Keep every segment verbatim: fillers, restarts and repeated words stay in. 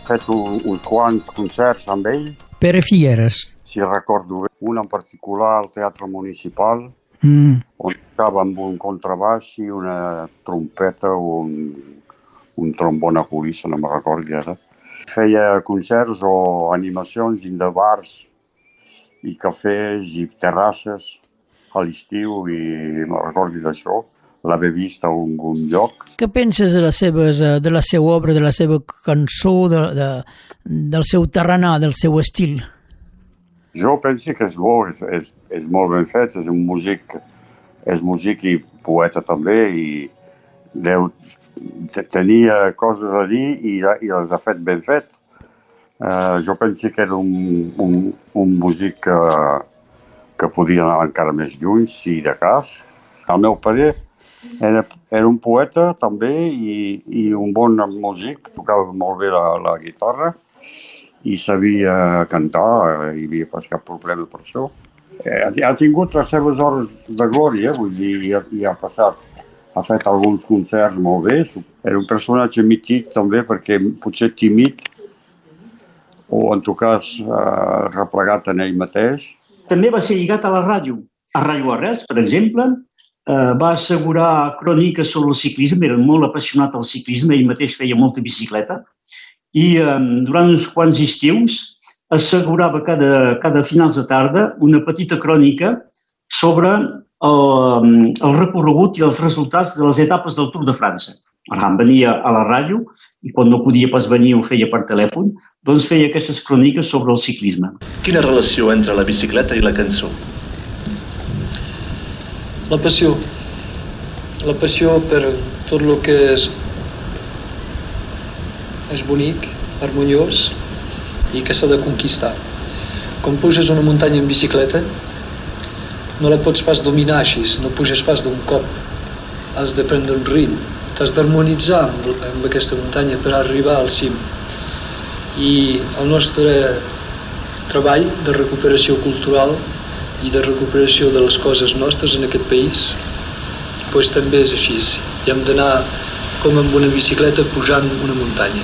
fet un, uns quants concerts amb ell. Pere Figueres. Si recordo bé, un en particular al Teatre Municipal, mm. on estava amb un contrabaix i una trompeta o un, un trombona culissa, no me'n recordo ara. Feia concerts o animacions dins de bars i cafès i terrasses a l'estiu i me'n recordo d'això. L'haver vist a algun lloc. Què penses de, les seves, de la seva obra, de la seva cançó, de, de, del seu tarannà, del seu estil? Jo penso que és bo, és, és, és molt ben fet, és un músic, és músic i poeta també, i deu, tenia coses a dir i, i les ha fet ben fet. Uh, jo penso que era un, un, un músic que, que podia anar encara més lluny, si de cas. Al meu parer, Era, era un poeta també i, i un bon músic, tocava molt bé la, la guitarra i sabia cantar, hi havia pas cap problema per això. Eh, ha tingut les seves hores de glòria, vull dir, i ha, i ha passat, ha fet alguns concerts molt bé. Era un personatge mític també perquè potser tímid o en tot cas eh, replegat en ell mateix. També va ser lligat a la ràdio, a Ràdio Arrels, per exemple. Uh, va assegurar cròniques sobre el ciclisme, era molt apassionat al ciclisme, ell mateix feia molta bicicleta, i um, durant uns quants estius assegurava cada, cada finals de tarda una petita crònica sobre el, el recorregut i els resultats de les etapes del Tour de França. Ara, venia a la ràdio i quan no podia pas venir ho feia per telèfon, doncs feia aquestes cròniques sobre el ciclisme. Quina relació entre la bicicleta i la cançó? La passió, la passió per tot el que és, és bonic, harmoniós i que s'ha de conquistar. Quan puges una muntanya en bicicleta, no la pots pas dominar així, no puges pas d'un cop. Has de prendre un ritme, t'has d'harmonitzar amb, amb aquesta muntanya per arribar al cim. I el nostre treball de recuperació cultural i de recuperació de les coses nostres en aquest país, doncs també és així. I hem d'anar com amb una bicicleta pujant una muntanya.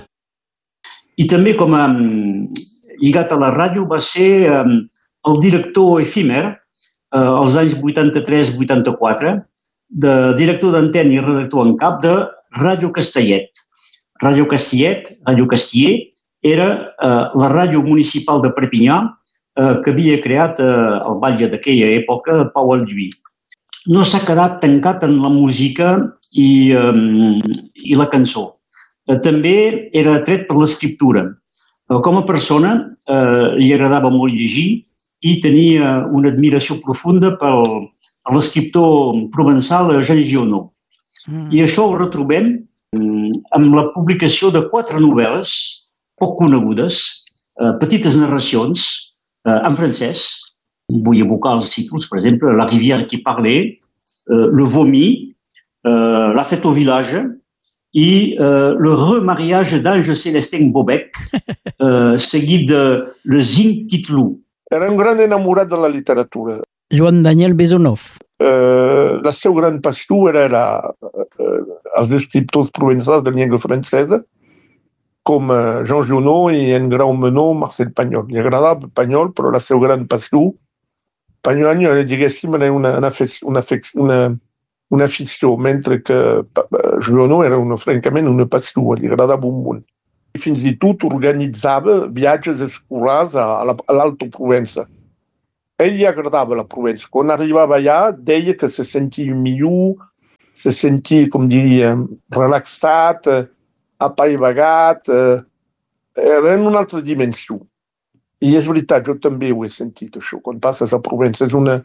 I també com a lligat a la ràdio va ser um, el director efímer uh, als anys vuitanta-tres vuitanta-quatre, de director d'antena i redactor en cap de Ràdio Castellet. Ràdio Castellet, Ràdio Casteller, era uh, la ràdio municipal de Perpinyà, que havia creat eh, el batlle d'aquella època, Pau Alduí. No s'ha quedat tancat en la música i, eh, i la cançó. Eh, també era atret per l'escriptura. Eh, com a persona eh, li agradava molt llegir i tenia una admiració profunda per l'escriptor provençal Jean Giono. Mm. I això ho retrobem eh, amb la publicació de quatre novel·les poc conegudes, eh, petites narracions, en francès, vull evocar els títols, per exemple, La rivière qui parlait, euh, Le vomi, euh, La fête au village i euh, Le remariage d'Ange Célestin Bobek, euh, seguit de Le Zinc Titlou. Era un gran enamorat de la literatura. Joan Daniel Besonov. Uh, la seva gran passió era la, uh, els escriptors provençals de llengua francesa, com Jean Giono i en grau menor Marcel Pagnol. Li agradava Pagnol, però la seva gran passió, Pagnol, diguéssim, era una, una, una, una, una afició, mentre que Giono era una, francament una passió, li agradava un munt. I fins i tot organitzava viatges escolars a, a l'Alta Provença. Ell li agradava la Provença. Quan arribava allà, deia que se sentia millor, se sentia, com diria, relaxat, apaivagat, eh, era en una altra dimensió. I és veritat, jo també ho he sentit, això. Quan passes a Provença és una,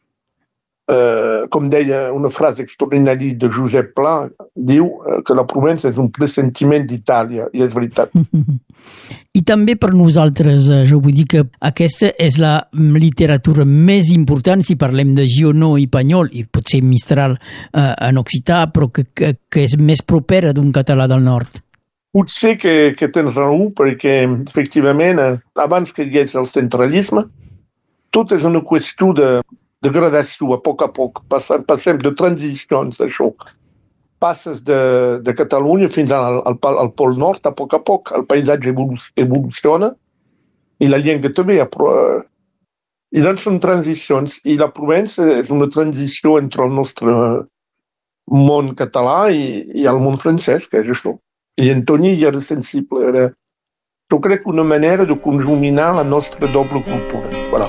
eh, com deia una frase extraordinària de Josep Pla, diu que la Provença és un pressentiment d'Itàlia, i és veritat. I també per nosaltres, jo vull dir que aquesta és la literatura més important si parlem de Giono i Pagnol, i potser Mistral eh, en occità, però que, que, que és més propera d'un català del nord. Potser que, que tens raó, perquè efectivament, abans que hi hagués el centralisme, tot és una qüestió de, de gradació, a poc a poc. Passem, passem de transicions, això. passes de, de Catalunya fins al, al, al Pol Nord a poc a poc. El paisatge evoluciona i la llengua també. Però, i doncs són transicions. I la Provença és una transició entre el nostre món català i, i el món francès, que és això. I Antoni hi era sensible. Era, jo crec, una manera de conjuminar la nostra doble cultura. Voilà.